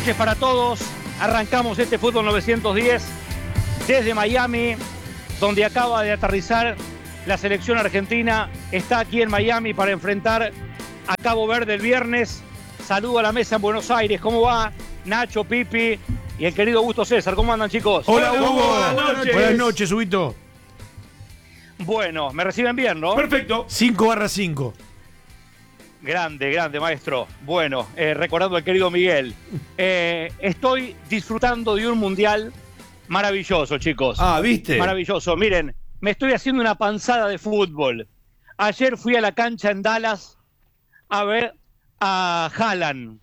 noches para todos. Arrancamos este Fútbol 910 desde Miami, donde acaba de aterrizar la selección argentina. Está aquí en Miami para enfrentar a Cabo Verde el viernes. Saludo a la mesa en Buenos Aires. ¿Cómo va Nacho, Pipi y el querido Augusto César? ¿Cómo andan, chicos? Hola, Hugo. Buenas noches. Buenas noches, Huguito. Bueno, me reciben bien, ¿no? Perfecto. 5/5. Grande, maestro. Bueno, recordando al querido Miguel. Estoy disfrutando de un mundial maravilloso, chicos. ¿Viste? Maravilloso. Miren, me estoy haciendo una panzada de fútbol. Ayer fui a la cancha en Dallas a ver a Haaland.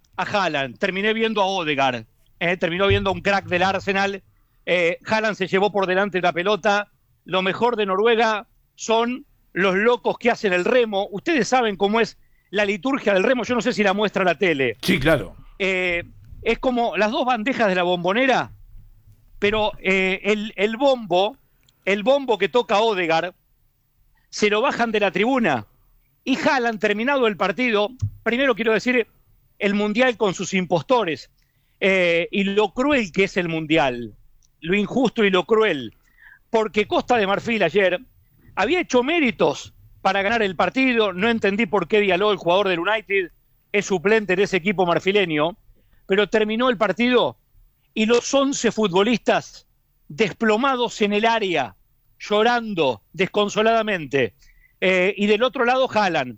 Terminé viendo a Odegaard. Terminó viendo a un crack del Arsenal. Haaland se llevó por delante la pelota. Lo mejor de Noruega son los locos que hacen el remo. Ustedes saben cómo es la liturgia del remo. Yo no sé si la muestra la tele. Sí, claro. Es como las dos bandejas de la bombonera, pero el bombo que toca Odegaard, se lo bajan de la tribuna. Y Haaland, terminado el partido, primero quiero decir el Mundial con sus impostores, y lo cruel que es el Mundial, lo injusto y lo cruel, porque Costa de Marfil ayer había hecho méritos para ganar el partido. No entendí por qué Diallo, el jugador del United, es suplente de ese equipo marfileño, pero terminó el partido y los 11 futbolistas desplomados en el área, llorando desconsoladamente. Y del otro lado Haaland,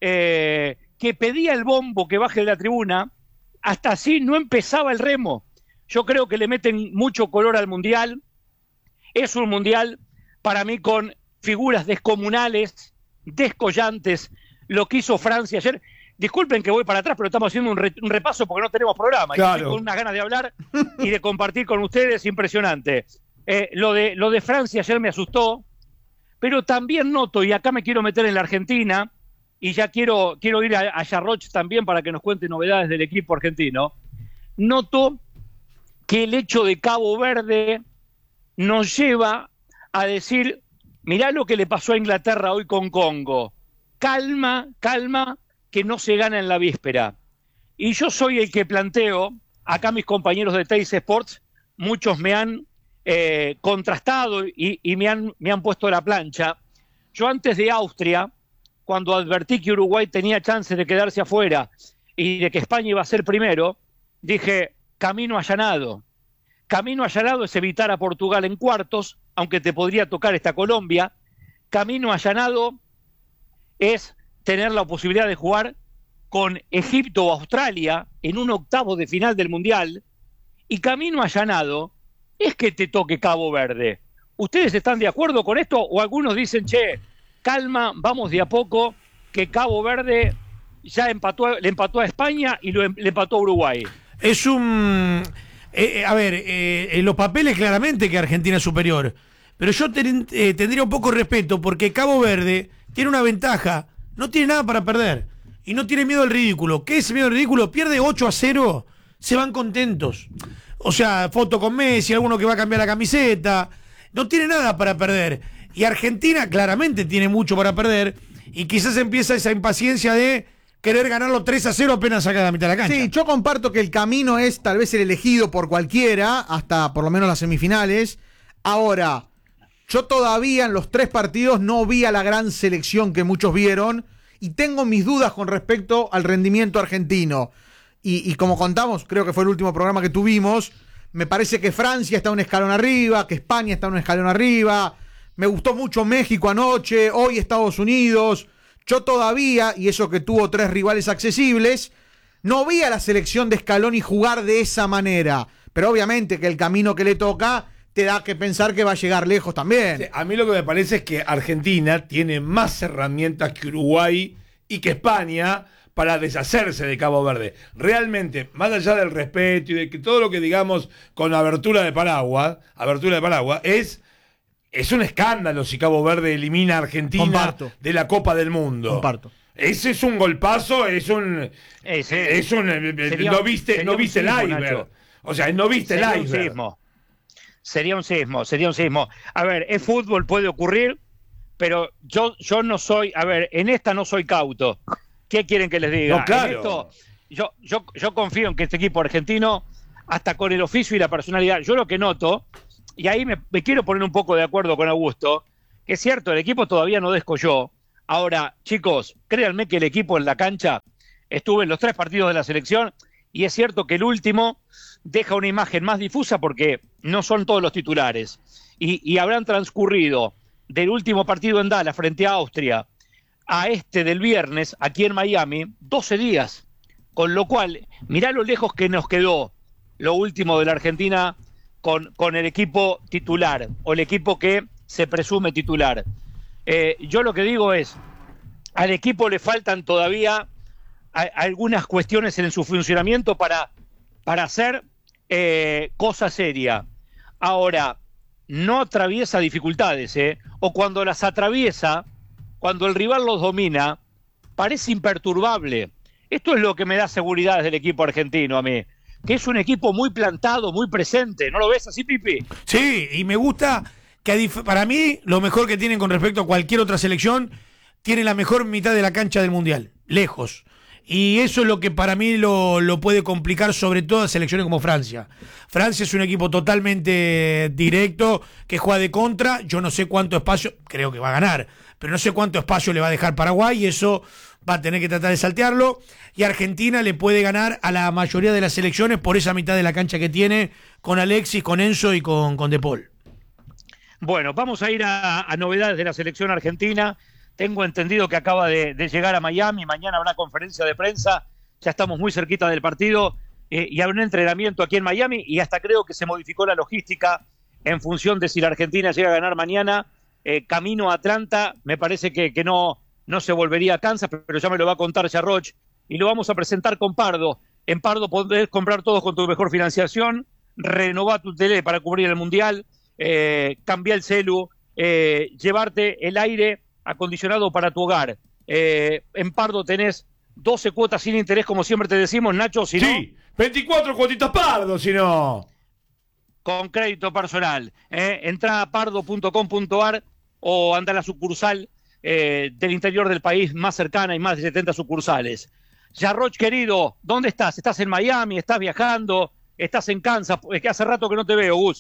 que pedía el bombo que baje de la tribuna. Hasta así no empezaba el remo. Yo creo que le meten mucho color al Mundial. Es un Mundial para mí con figuras descomunales, descollantes. Lo que hizo Francia ayer. Disculpen que voy para atrás, pero estamos haciendo un repaso porque no tenemos programa. Claro. Y estoy con unas ganas de hablar y de compartir con ustedes, impresionante. Lo de Francia ayer me asustó, pero también noto, y acá me quiero meter en la Argentina, y ya quiero ir a Yarroch también para que nos cuente novedades del equipo argentino. Noto que el hecho de Cabo Verde nos lleva a decir: mirá lo que le pasó a Inglaterra hoy con Congo. Calma, que no se gana en la víspera. Y yo soy el que planteo, acá mis compañeros de Teis Sports, muchos me han contrastado y me han puesto la plancha. Yo antes de Austria, cuando advertí que Uruguay tenía chances de quedarse afuera y de que España iba a ser primero, dije: camino allanado. Camino allanado es evitar a Portugal en cuartos, aunque te podría tocar esta Colombia. Camino allanado es tener la posibilidad de jugar con Egipto o Australia en un octavo de final del Mundial. Y camino allanado es que te toque Cabo Verde. ¿Ustedes están de acuerdo con esto? ¿O algunos dicen: che, calma, vamos de a poco, que Cabo Verde ya le empató a España y le empató a Uruguay? Es un... en los papeles claramente que Argentina es superior, pero yo tendría un poco de respeto, porque Cabo Verde tiene una ventaja: no tiene nada para perder y no tiene miedo al ridículo. ¿Qué es miedo al ridículo? Pierde 8-0, se van contentos. O sea, foto con Messi, alguno que va a cambiar la camiseta. No tiene nada para perder. Y Argentina claramente tiene mucho para perder, y quizás empieza esa impaciencia de querer ganarlo 3-0 apenas saca la mitad de la cancha. Sí, yo comparto que el camino es tal vez el elegido por cualquiera, hasta por lo menos las semifinales. Ahora, yo todavía en los 3 partidos no vi a la gran selección que muchos vieron, y tengo mis dudas con respecto al rendimiento argentino. Y como contamos, creo que fue el último programa que tuvimos, me parece que Francia está un escalón arriba, que España está un escalón arriba. Me gustó mucho México anoche, hoy Estados Unidos. Yo todavía, y eso que tuvo 3 rivales accesibles, no vi a la selección de Scaloni jugar de esa manera. Pero obviamente que el camino que le toca te da que pensar que va a llegar lejos también. Sí, a mí lo que me parece es que Argentina tiene más herramientas que Uruguay y que España para deshacerse de Cabo Verde. Realmente, más allá del respeto y de que todo lo que digamos con abertura de paraguas, es un escándalo si Cabo Verde elimina a Argentina Comparto. de la Copa del Mundo. Comparto. Ese es un golpazo, no viste el iceberg. Nacho. O sea, no viste el iceberg. Sería un sismo. A ver, es fútbol, puede ocurrir, pero yo no soy, en esta no soy cauto. ¿Qué quieren que les diga? No, claro. En esto yo confío en que este equipo argentino, hasta con el oficio y la personalidad, yo lo que noto, y ahí me quiero poner un poco de acuerdo con Augusto, que es cierto, el equipo todavía no descolló. Ahora, chicos, créanme que el equipo en la cancha estuvo en los 3 partidos de la selección, y es cierto que el último deja una imagen más difusa porque no son todos los titulares. Y habrán transcurrido del último partido en Dallas frente a Austria a este del viernes aquí en Miami 12 días. Con lo cual, mirá lo lejos que nos quedó lo último de la Argentina con el equipo titular, o el equipo que se presume titular. Yo lo que digo es, al equipo le faltan todavía algunas cuestiones en su funcionamiento para hacer cosa seria. Ahora, no atraviesa dificultades, o cuando las atraviesa, cuando el rival los domina, parece imperturbable. Esto es lo que me da seguridad del equipo argentino a mí, que es un equipo muy plantado, muy presente. ¿No lo ves así, Pipi? Sí, y me gusta que para mí lo mejor que tienen con respecto a cualquier otra selección, tiene la mejor mitad de la cancha del Mundial, lejos. Y eso es lo que para mí lo puede complicar, sobre todo a selecciones como Francia. Francia es un equipo totalmente directo, que juega de contra. Yo no sé cuánto espacio, creo que va a ganar, pero no sé cuánto espacio le va a dejar Paraguay, y eso va a tener que tratar de saltearlo. Y Argentina le puede ganar a la mayoría de las selecciones por esa mitad de la cancha que tiene, con Alexis, con Enzo y con De Paul. Bueno, vamos a ir a novedades de la selección argentina. Tengo entendido que acaba de llegar a Miami, mañana habrá conferencia de prensa, ya estamos muy cerquita del partido, y habrá un entrenamiento aquí en Miami, y hasta creo que se modificó la logística en función de si la Argentina llega a ganar mañana, camino a Atlanta. Me parece que no se volvería a Kansas, pero ya me lo va a contar Yarroch, y lo vamos a presentar con Pardo. En Pardo podés comprar todos con tu mejor financiación, renovar tu tele para cubrir el Mundial, cambiar el celu, llevarte el aire acondicionado para tu hogar. En Pardo tenés 12 cuotas sin interés, como siempre te decimos, Nacho, si no, Sí, 24 cuotitas Pardo, si no. con crédito personal. Entrá a pardo.com.ar o anda a la sucursal del interior del país más cercana, y más de 70 sucursales. Yarroch, querido, ¿dónde estás? ¿Estás en Miami? ¿Estás viajando? ¿Estás en Kansas? Es que hace rato que no te veo, Gus.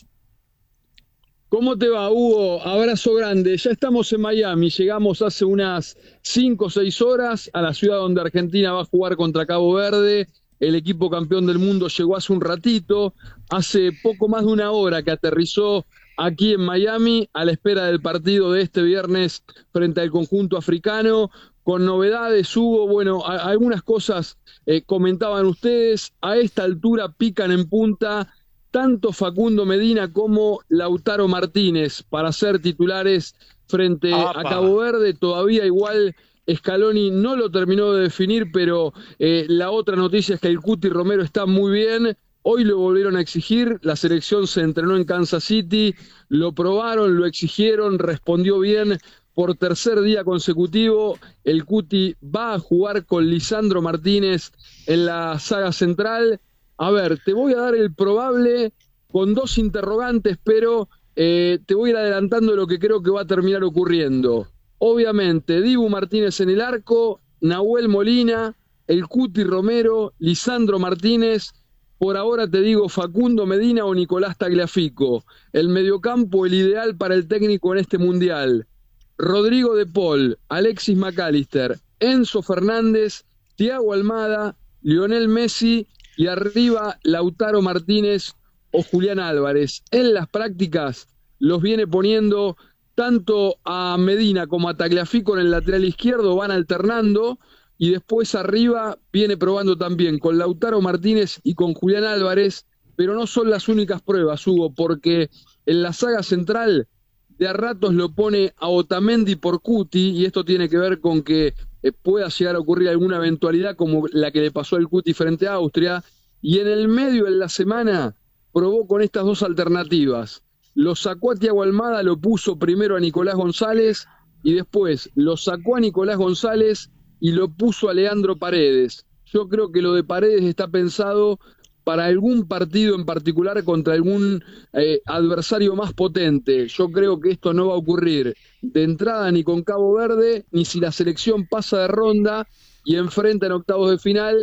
¿Cómo te va, Hugo? Abrazo grande. Ya estamos en Miami. Llegamos hace unas 5 o 6 horas a la ciudad donde Argentina va a jugar contra Cabo Verde. El equipo campeón del mundo llegó hace un ratito. Hace poco más de una hora que aterrizó aquí en Miami a la espera del partido de este viernes frente al conjunto africano. Con novedades, Hugo. Bueno, algunas cosas comentaban ustedes. A esta altura pican en punta tanto Facundo Medina como Lautaro Martínez para ser titulares frente a Cabo Verde. Todavía igual Scaloni no lo terminó de definir, pero la otra noticia es que el Cuti Romero está muy bien. Hoy lo volvieron a exigir, la selección se entrenó en Kansas City, lo probaron, lo exigieron, respondió bien por tercer día consecutivo. El Cuti va a jugar con Lisandro Martínez en la saga central. A ver, te voy a dar el probable con 2 interrogantes, pero te voy a ir adelantando lo que creo que va a terminar ocurriendo. Obviamente, Dibu Martínez en el arco, Nahuel Molina, el Cuti Romero, Lisandro Martínez. Por ahora te digo Facundo Medina o Nicolás Tagliafico. El mediocampo, el ideal para el técnico en este mundial. Rodrigo De Paul, Alexis McAllister, Enzo Fernández, Thiago Almada, Lionel Messi y arriba Lautaro Martínez o Julián Álvarez. En las prácticas los viene poniendo tanto a Medina como a Tagliafico en el lateral izquierdo, van alternando, y después arriba viene probando también con Lautaro Martínez y con Julián Álvarez, pero no son las únicas pruebas, Hugo, porque en la saga central de a ratos lo pone a Otamendi por Cuti, y esto tiene que ver con que pueda llegar a ocurrir alguna eventualidad como la que le pasó al Cuti frente a Austria, y en el medio de la semana probó con estas 2 alternativas. Lo sacó a Thiago Almada, lo puso primero a Nicolás González, y después lo sacó a Nicolás González y lo puso a Leandro Paredes. Yo creo que lo de Paredes está pensado para algún partido en particular contra algún adversario más potente. Yo creo que esto no va a ocurrir de entrada ni con Cabo Verde, ni si la selección pasa de ronda y enfrenta en octavos de final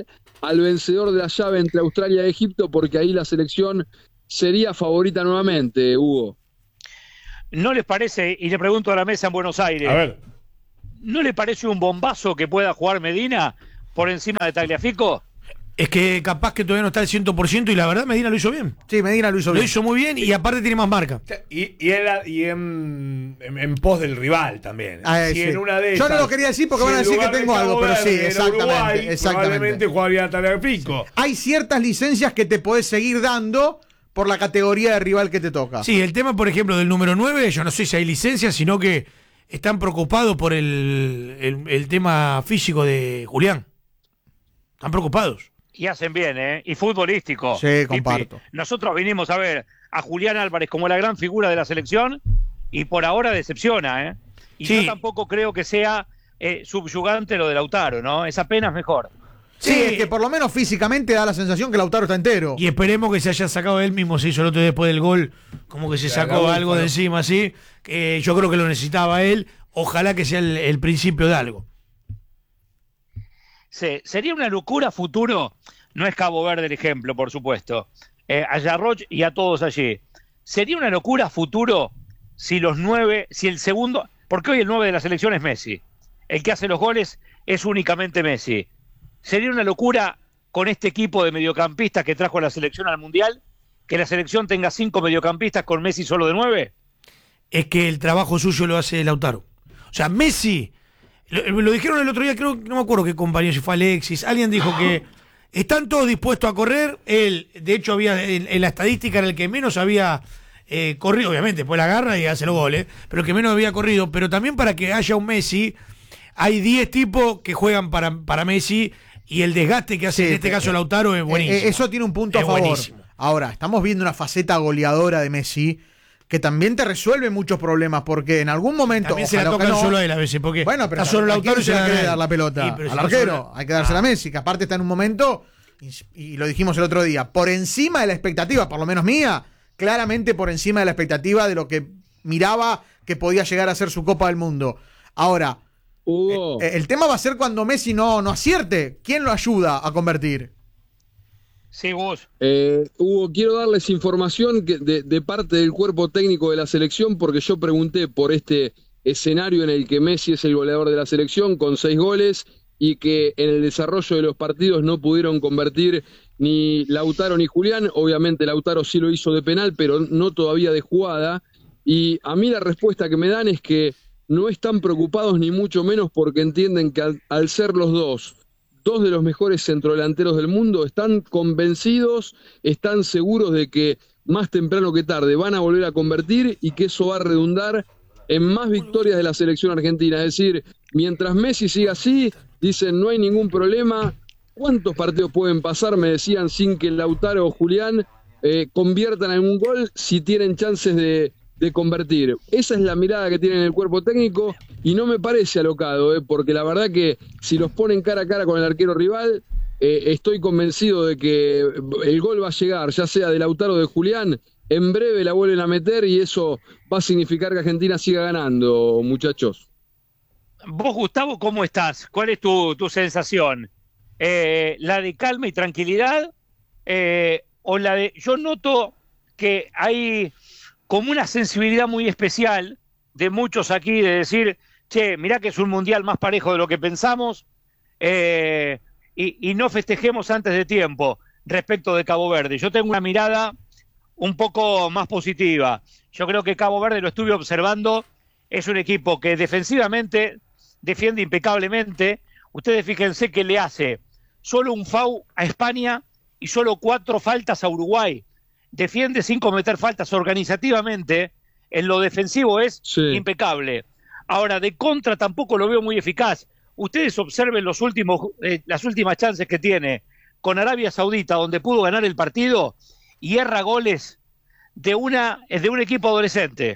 al vencedor de la llave entre Australia y Egipto, porque ahí la selección sería favorita nuevamente, Hugo. ¿No les parece, y le pregunto a la mesa en Buenos Aires, A ver. ¿no le parece un bombazo que pueda jugar Medina por encima de Tagliafico? Es que capaz que todavía no está al 100% y la verdad Medina lo hizo bien. Sí, Medina lo hizo Lo bien. hizo muy bien y aparte tiene más marca. Y en pos del rival también. Sí. En una de Yo no esas, lo quería decir porque si van a en decir que lugar de tengo algo, Cabo pero sí, Verde era Uruguay, exactamente. probablemente jugaría Tagliafico. Hay ciertas licencias que te podés seguir dando por la categoría de rival que te toca. Sí, el tema, por ejemplo, del número 9, yo no sé si hay licencia, sino que están preocupados por el tema físico de Julián. Están preocupados. Y hacen bien, ¿eh? Y futbolístico. Sí, comparto. Pipi. Nosotros vinimos a ver a Julián Álvarez como la gran figura de la selección y por ahora decepciona, ¿eh? Y Sí. yo tampoco creo que sea subyugante lo de Lautaro, ¿no? Es apenas mejor. Sí, es que por lo menos físicamente da la sensación que Lautaro está entero. Y esperemos que se haya sacado él mismo, se hizo el otro día después del gol, como que se sacó algo de encima, así. Que yo creo que lo necesitaba él. Ojalá que sea el principio de algo. Sí, sería una locura futuro, no es Cabo Verde el ejemplo, por supuesto, a Yarroch y a todos allí. Sería una locura futuro si los 9, si el segundo, porque hoy el 9 de la selección es Messi, el que hace los goles es únicamente Messi. Sería una locura con este equipo de mediocampistas que trajo la selección al Mundial, que la selección tenga 5 mediocampistas con Messi solo de 9. Es que el trabajo suyo lo hace Lautaro. O sea, Messi, lo dijeron el otro día, creo, no me acuerdo qué compañero, si fue Alexis, alguien dijo que están todos dispuestos a correr. Él, de hecho, había en la estadística era el que menos había corrido, obviamente, pues la agarra y hace los goles, pero el que menos había corrido. Pero también para que haya un Messi, hay 10 tipos que juegan para Messi y el desgaste que hace en este caso Lautaro es buenísimo. Eso tiene un punto a favor. Buenísimo. Ahora, estamos viendo una faceta goleadora de Messi que también te resuelve muchos problemas, porque en algún momento También se la tocan solo a él a veces, porque bueno, pero está solo Lautaro y se la da quiere a él. dar la pelota Sí, pero al si arquero, está solo- hay que dársela a Messi, que aparte está en un momento, y lo dijimos el otro día, por encima de la expectativa, por lo menos mía, claramente por encima de la expectativa de lo que miraba que podía llegar a ser su Copa del Mundo. Ahora, Hugo, el tema va a ser cuando Messi no acierte. ¿Quién lo ayuda a convertir? Sí, Gus. Hugo, quiero darles información de parte del cuerpo técnico de la selección, porque yo pregunté por este escenario en el que Messi es el goleador de la selección con 6 goles y que en el desarrollo de los partidos no pudieron convertir ni Lautaro ni Julián. Obviamente Lautaro sí lo hizo de penal, pero no todavía de jugada. Y a mí la respuesta que me dan es que no están preocupados ni mucho menos, porque entienden que al ser los dos de los mejores centrodelanteros del mundo, están convencidos, están seguros de que más temprano que tarde van a volver a convertir y que eso va a redundar en más victorias de la selección argentina. Es decir, mientras Messi siga así, dicen no hay ningún problema. ¿Cuántos partidos pueden pasar, me decían, sin que Lautaro o Julián conviertan en un gol si tienen chances de convertir? Esa es la mirada que tienen el cuerpo técnico y no me parece alocado, porque la verdad que si los ponen cara a cara con el arquero rival, estoy convencido de que el gol va a llegar, ya sea de Lautaro o de Julián, en breve la vuelven a meter y eso va a significar que Argentina siga ganando, muchachos. Vos, Gustavo, ¿cómo estás? ¿Cuál es tu sensación? ¿La de calma y tranquilidad? ¿O la de...? Yo noto que hay como una sensibilidad muy especial de muchos aquí de decir, che, mirá que es un mundial más parejo de lo que pensamos, y no festejemos antes de tiempo respecto de Cabo Verde. Yo tengo una mirada un poco más positiva. Yo creo que Cabo Verde, lo estuve observando, es un equipo que defensivamente defiende impecablemente. Ustedes fíjense que le hace solo un foul a España y solo 4 faltas a Uruguay. Defiende sin cometer faltas organizativamente. En lo defensivo es impecable. Ahora, de contra tampoco lo veo muy eficaz. Ustedes observen las últimas chances que tiene con Arabia Saudita, donde pudo ganar el partido, y erra goles de un equipo adolescente.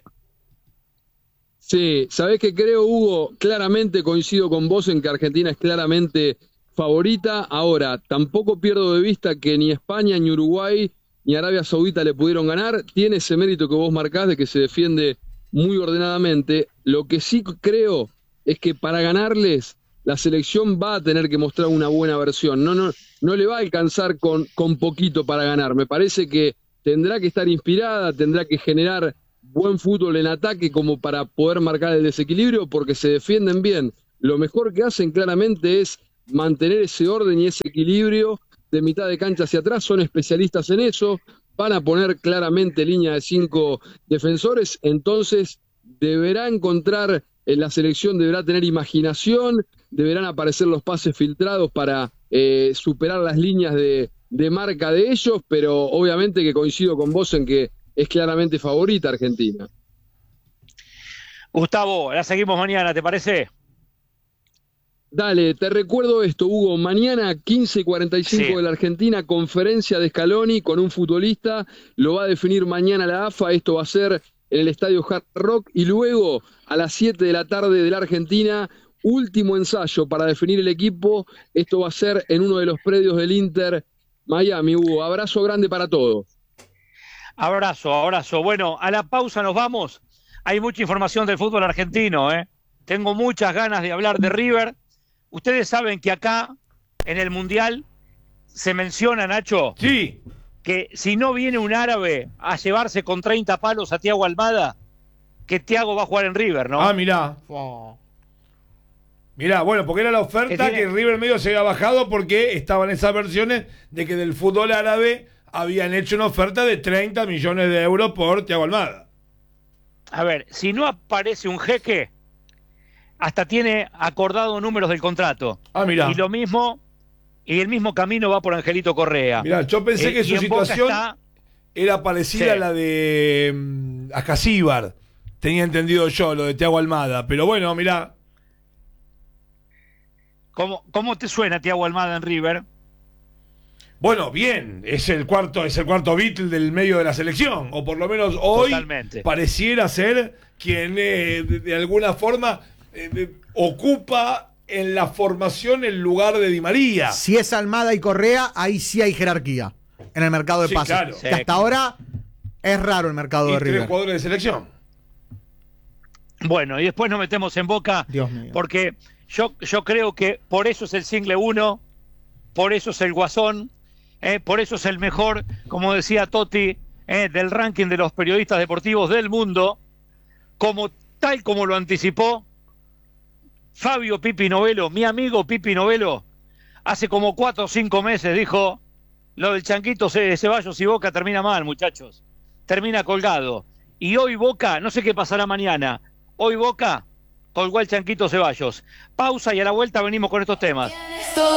Sí, sabés que creo, Hugo, claramente coincido con vos en que Argentina es claramente favorita. Ahora, tampoco pierdo de vista que ni España, ni Uruguay, ni Arabia Saudita le pudieron ganar. Tiene ese mérito que vos marcás de que se defiende muy ordenadamente. Lo que sí creo es que para ganarles la selección va a tener que mostrar una buena versión. No le va a alcanzar con poquito para ganar. Me parece que tendrá que estar inspirada, tendrá que generar buen fútbol en ataque como para poder marcar el desequilibrio, porque se defienden bien. Lo mejor que hacen claramente es mantener ese orden y ese equilibrio de mitad de cancha hacia atrás. Son especialistas en eso. Van a poner claramente línea de 5 defensores, entonces deberá encontrar, en la selección deberá tener imaginación, deberán aparecer los pases filtrados para superar las líneas de marca de ellos, pero obviamente que coincido con vos en que es claramente favorita Argentina. Gustavo, la seguimos mañana, ¿te parece? Dale, te recuerdo esto, Hugo, mañana 15:45 de la Argentina, conferencia de Scaloni con un futbolista, lo va a definir mañana la AFA, esto va a ser en el estadio Hard Rock, y luego a las 7 de la tarde de la Argentina, último ensayo para definir el equipo, esto va a ser en uno de los predios del Inter Miami. Hugo, abrazo grande para todos. Abrazo. Bueno, a la pausa nos vamos, hay mucha información del fútbol argentino, tengo muchas ganas de hablar de River. Ustedes saben que acá, en el Mundial, se menciona, Nacho, Sí. que si no viene un árabe a llevarse con 30 palos a Thiago Almada, que Thiago va a jugar en River, ¿no? Ah, mirá. Mirá, bueno, porque era la oferta que River medio se había bajado porque estaban esas versiones de que del fútbol árabe habían hecho una oferta de 30 millones de euros por Thiago Almada. A ver, si no aparece un jeque, hasta tiene acordado números del contrato. Ah, mirá. Y lo mismo, y el mismo camino va por Angelito Correa. Mirá, yo pensé que su situación era parecida a la de Ascasíbar. Tenía entendido yo, lo de Thiago Almada. Pero bueno, mirá. ¿Cómo te suena Thiago Almada en River? Bueno, bien, es el cuarto Beatle del medio de la selección, o por lo menos hoy Totalmente. Pareciera ser quien de alguna forma ocupa en la formación el lugar de Di María. Si es Almada y Correa, ahí sí hay jerarquía en el mercado de pases. Claro. Que hasta ahora es raro el mercado de Y 3 River. jugadores de selección. Bueno, y después nos metemos en Boca, Dios mío. porque yo creo que por eso es el single 1, por eso es el Guasón, por eso es el mejor, como decía Totti, del ranking de los periodistas deportivos del mundo, tal como lo anticipó Fabio Pipi Novello, mi amigo Pipi Novello, hace como 4 o 5 meses dijo, lo del Changuito Ceballos y Boca termina mal, muchachos, termina colgado. Y hoy Boca, no sé qué pasará mañana, hoy Boca colgó el Changuito Ceballos. Pausa y a la vuelta venimos con estos temas.